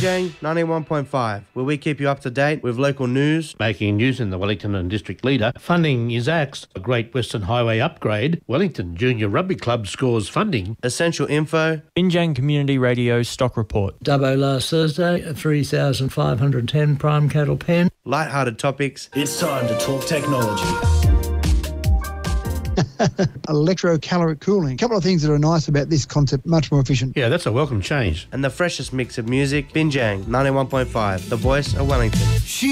Binjang 91.5, where we keep you up to date with local news. Making news in the Wellington and District Leader. Funding is axed. A Great Western Highway upgrade. Wellington Junior Rugby Club scores funding. Essential info. Binjang Community Radio Stock Report. Dubbo last Thursday, 3,510 prime cattle pen. Lighthearted topics. It's time to talk technology. Electrocaloric cooling. A couple of things that are nice about this concept, much more efficient. Yeah, that's a welcome change. And the freshest mix of music. Binjang 91.5, the voice of Wellington.